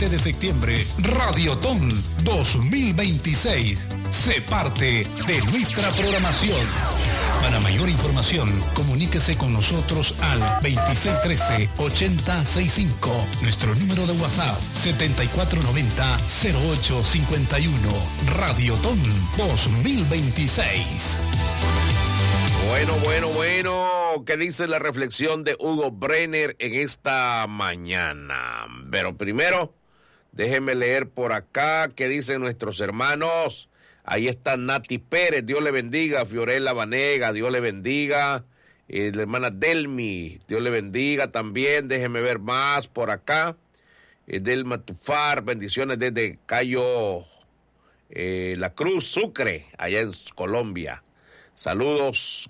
de septiembre, Radiotón 2026. Sé parte de nuestra programación. Para mayor información, comuníquese con nosotros al 2613-8065. Nuestro número de WhatsApp, 7490-0851. Radiotón 2026. Bueno. ¿Qué dice la reflexión de Hugo Brenner en esta mañana? Pero primero, déjenme leer por acá qué dicen nuestros hermanos. Ahí está Nati Pérez, Dios le bendiga. Fiorella Vanega, Dios le bendiga. La hermana Delmi, Dios le bendiga también. Déjenme ver más por acá. Delma Tufar, bendiciones desde Cayo La Cruz, Sucre, allá en Colombia. Saludos,